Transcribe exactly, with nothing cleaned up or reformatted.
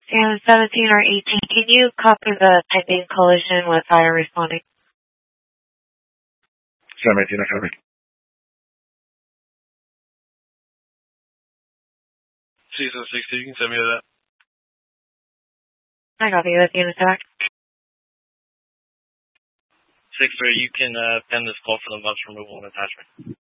Sam seventeen or eighteen, can you copy the type eight collision with fire responding? Sam eighteen, I copy. Season sixty, you can send me that. I copy with unit back. six three, you can uh, pen this call for the much removal and attachment.